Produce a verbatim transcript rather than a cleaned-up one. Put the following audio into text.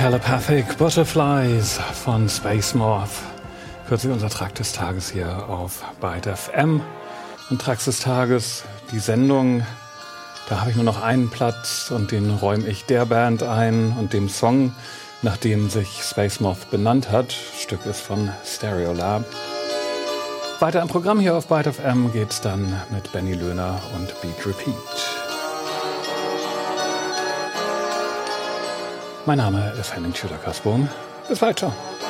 Telepathic Butterflies von Space Morph. Kürzlich unser Track des Tages hier auf Byte F M. Und Tracks des Tages, die Sendung, da habe ich nur noch einen Platz und den räume ich der Band ein und dem Song, nach dem sich Space Morph benannt hat. Stück ist von Stereolab. Weiter im Programm hier auf Byte F M geht's dann mit Benny Löhner und Beat Repeat. Mein Name ist Henning Schüler-Kasbohm. Bis bald, ciao.